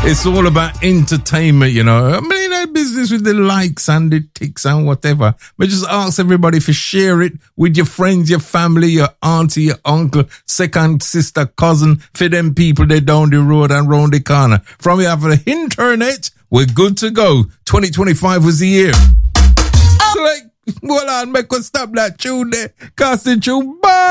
It's all about entertainment, you know. I mean, that business with the likes and the ticks and whatever. But just ask everybody to share it with your friends, your family, your auntie, your uncle, second sister, cousin, for them people they down the road and round the corner. From you have the internet, we're good to go. 2025 was the year. So like, hold on, make us stop that tune there. Cast the tune. Bye.